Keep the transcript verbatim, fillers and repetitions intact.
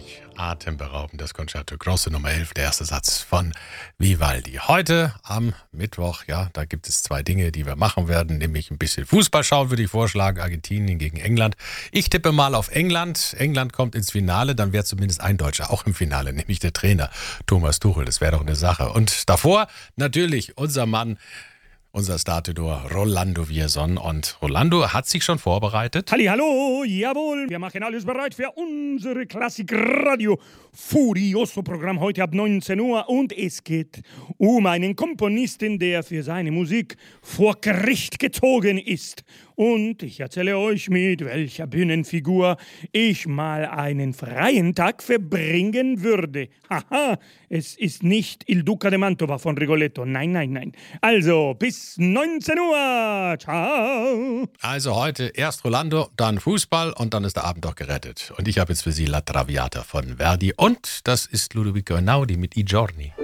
Wirklich atemberaubend, das Concerto Grosso Nummer elf, der erste Satz von Vivaldi. Heute am Mittwoch, ja, da gibt es zwei Dinge, die wir machen werden, nämlich ein bisschen Fußball schauen, würde ich vorschlagen, Argentinien gegen England. Ich tippe mal auf England. England kommt ins Finale, dann wäre zumindest ein Deutscher auch im Finale, nämlich der Trainer Thomas Tuchel. Das wäre doch eine Sache. Und davor natürlich unser Mann, unser Startenor Rolando Villazón. Und Rolando hat sich schon vorbereitet. Hallihallo, jawohl, wir machen alles bereit für unsere Klassik-Radio Furioso-Programm heute ab neunzehn Uhr. Und es geht um einen Komponisten, der für seine Musik vor Gericht gezogen ist. Und ich erzähle euch, mit welcher Bühnenfigur ich mal einen freien Tag verbringen würde. Haha, es ist nicht Il Duca de Mantova von Rigoletto. Nein, nein, nein. Also, bis neunzehn Uhr. Ciao. Also heute erst Rolando, dann Fußball und dann ist der Abend doch gerettet. Und ich habe jetzt für Sie La Traviata von Verdi und das ist Ludovico Einaudi mit I Giorni.